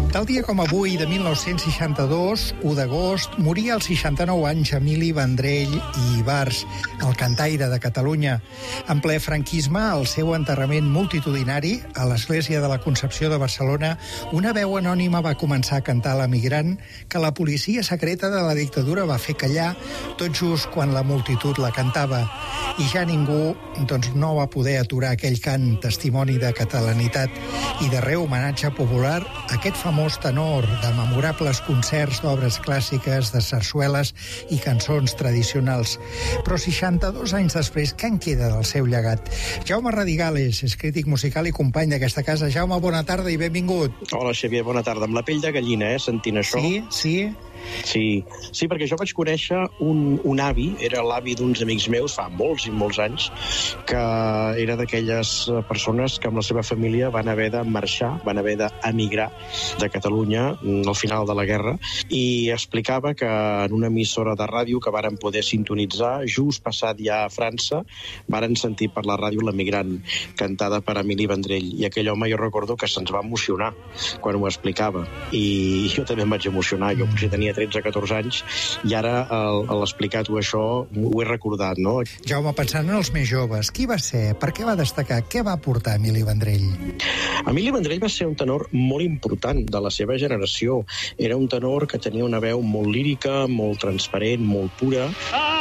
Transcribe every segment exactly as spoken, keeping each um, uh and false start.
Tal dia com avui, de mil nou-cents seixanta-dos, u d'agost, moria als seixanta-nou anys Emili Vendrell i Ibars, el cantaire de Catalunya. En ple franquisme, al seu enterrament multitudinari, a l'Església de la Concepció de Barcelona, una veu anònima va començar a cantar l'emigrant que la policia secreta de la dictadura va fer callar tot just quan la multitud la cantava. I ja ningú doncs, no va poder aturar aquell cant testimoni de catalanitat i darrer homenatge popular a aquest famós tenor de memorables concerts d'obres clàssiques, de sarsueles i cançons tradicionals. Però seixanta-dos anys després, què en queda del seu llegat? Jaume Radigales és crític musical i company d'aquesta casa. Jaume, bona tarda i benvingut. Hola, Xavier, bona tarda. Amb la pell de gallina, eh, sentint això. Sí, sí. Sí, sí, perquè jo vaig conèixer un, un avi, era l'avi d'uns amics meus fa molts i molts anys, que era d'aquelles persones que amb la seva família van haver de marxar, van haver d'emigrar de Catalunya al final de la guerra, i explicava que en una emissora de ràdio que varen poder sintonitzar, just passat ja a França, varen sentir per la ràdio l'emigrant cantada per Emili Vendrell, i aquell home jo recordo que se'ns va emocionar quan ho explicava, i jo també em vaig emocionar, jo potser tenia tretze o catorze anys, i ara a l'explicar-ho això ho he recordat, no? Jaume, pensant en els més joves, qui va ser? Per què va destacar? Què va aportar Emili Vendrell? Emili Vendrell va ser un tenor molt important de la seva generació. Era un tenor que tenia una veu molt lírica, molt transparent, molt pura.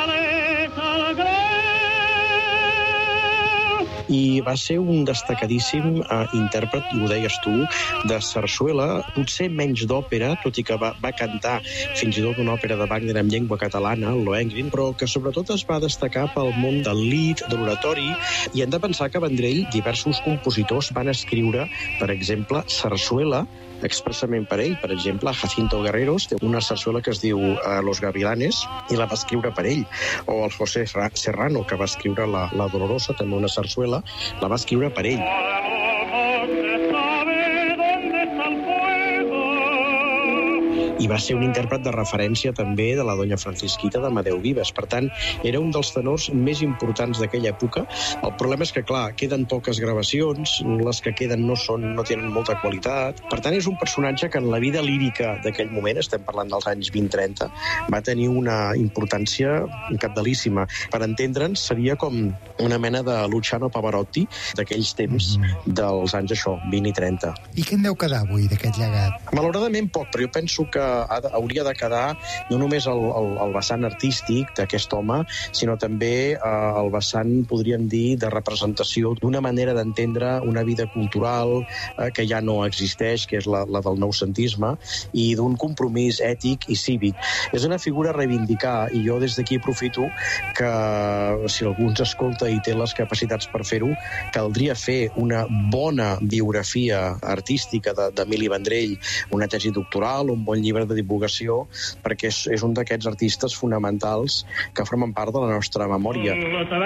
I va ser un destacadíssim eh, intèrpret, i ho deies tu, de sarsuela, potser menys d'òpera, tot i que va, va cantar fins i tot una òpera de Wagner en llengua catalana, el Lohengrin, però que sobretot es va destacar pel món del lied, de l'oratori, i hem de pensar que Vendrell, diversos compositors van escriure, per exemple, sarsuela, expressament per ell. Per exemple, Jacinto Guerreros té una sarsuela que es diu uh, Los Gavilanes, i la va escriure per ell. O el José Serrano, que va escriure la, la Dolorosa, també una sarsuela, la va escriure per ell. I va ser un intèrpret de referència també de la Doña Francisquita d'Amadeu Vives. Per tant, era un dels tenors més importants d'aquella època. El problema és que, clar, queden poques gravacions, les que queden no són, no tenen molta qualitat. Per tant, és un personatge que en la vida lírica d'aquell moment, estem parlant dels anys vint trenta, va tenir una importància capdalíssima. Per entendre'ns, seria com una mena de Luciano Pavarotti d'aquells temps dels anys, això, vint i trenta. I què en deu quedar avui d'aquest llegat? Malauradament poc, però jo penso que ha de, hauria de quedar no només el, el, el vessant artístic d'aquest home, sinó també eh, el vessant, podríem dir, de representació d'una manera d'entendre una vida cultural eh, que ja no existeix, que és la, la del noucentisme, i d'un compromís ètic i cívic. És una figura a reivindicar, i jo des d'aquí aprofito que, si algú ens escolta i té les capacitats per fer-ho, caldria fer una bona biografia artística d'Emili Vendrell, una tesi doctoral, un bon llibre de divulgació, perquè és, és un d'aquests artistes fonamentals que formen part de la nostra memòria.